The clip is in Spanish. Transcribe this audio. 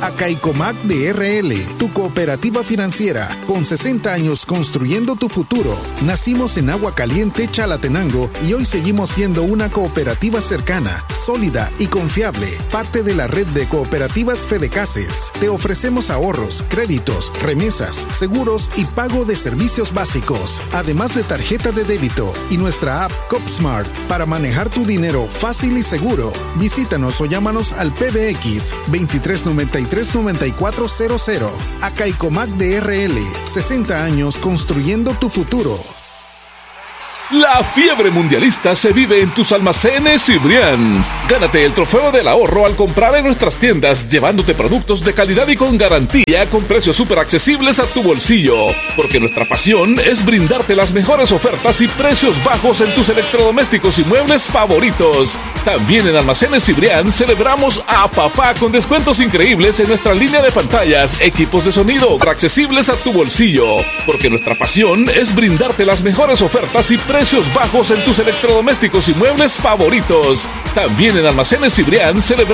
Acaicomac de RL, tu cooperativa financiera, con 60 años construyendo tu futuro. Nacimos en Agua Caliente, Chalatenango, y hoy seguimos siendo una cooperativa cercana, sólida y confiable, parte de la red de cooperativas Fedecases. Te ofrecemos ahorros, créditos, remesas, seguros y pago de servicios básicos, además de tarjeta de débito y nuestra app CopSmart para manejar tu dinero fácil y seguro. Visítanos o llámanos al PBX 2393-9400. Acaicomac de RL, 60 años construyendo tu futuro. La fiebre mundialista se vive en tus almacenes Cibrián. Gánate el trofeo del ahorro al comprar en nuestras tiendas, llevándote productos de calidad y con garantía, con precios súper accesibles a tu bolsillo. Porque nuestra pasión es brindarte las mejores ofertas y precios bajos en tus electrodomésticos y muebles favoritos. También en almacenes Cibrián celebramos a papá con descuentos increíbles en nuestra línea de pantallas, equipos de sonido, accesibles a tu bolsillo. Porque nuestra pasión es brindarte las mejores ofertas y precios bajos en tus electrodomésticos y muebles favoritos. También en almacenes Cibrián celebramos